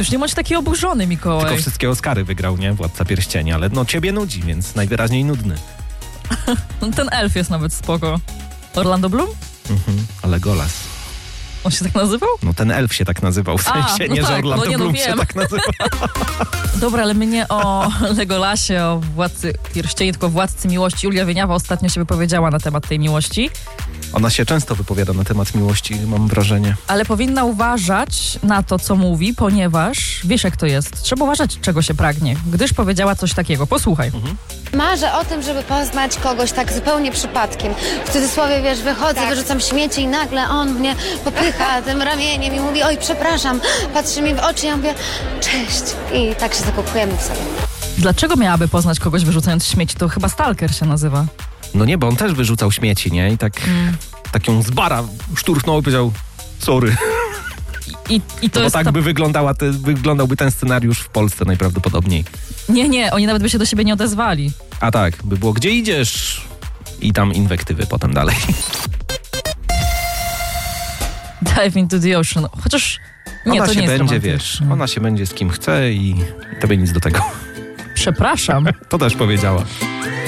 już nie bądź taki oburzony, Mikołaj. Tylko wszystkie Oscary wygrał, nie? Władca Pierścieni, ale no ciebie nudzi, więc najwyraźniej nudny. Ten elf jest nawet spoko. Orlando Bloom? Ale Golas. On się tak nazywał? No ten elf się tak nazywał, w sensie no nie, tak, że Orlando Bloom się wiem. tak nazywa. Dobra, ale my nie o Legolasie, o Władcy Pierścieni, tylko o Władcy Miłości. Julia Wieniawa ostatnio się wypowiedziała na temat tej miłości. Ona się często wypowiada na temat miłości, mam wrażenie. Ale powinna uważać na to, co mówi, ponieważ wiesz jak to jest. Trzeba uważać, czego się pragnie. Gdyż powiedziała coś takiego. Posłuchaj. Marzę o tym, żeby poznać kogoś tak zupełnie przypadkiem. W cudzysłowie, wiesz, wychodzę, wyrzucam śmieci i nagle on mnie popycha tym ramieniem i mówi: oj, przepraszam, patrzy mi w oczy, ja mówię: cześć. I tak się zakochujemy w sobie. Dlaczego miałaby poznać kogoś wyrzucając śmieci? To chyba stalker się nazywa. No nie, bo on też wyrzucał śmieci, nie? I tak ją z bara szturchnął i powiedział: sorry. I to Bo jest tak by wyglądałby ten scenariusz w Polsce najprawdopodobniej. Nie, oni nawet by się do siebie nie odezwali. A tak, by było: gdzie idziesz? I tam inwektywy potem dalej. Dive into the ocean. Chociaż nie, Ona to się nie jest będzie, romantyczne. wiesz, ona się będzie z kim chce i tobie nic do tego. Przepraszam. To też powiedziała.